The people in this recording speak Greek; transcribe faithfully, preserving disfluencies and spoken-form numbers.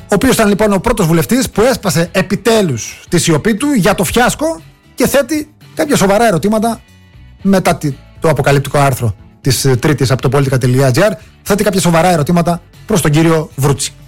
ο οποίος ήταν λοιπόν ο πρώτος βουλευτής που έσπασε επιτέλους τη σιωπή του για το φιάσκο και θέτει κάποια σοβαρά ερωτήματα μετά το αποκαλυπτικό άρθρο της Τρίτης από το politica τελεία gr. Θέτει κάποια σοβαρά ερωτήματα προς τον κύριο Βρούτση.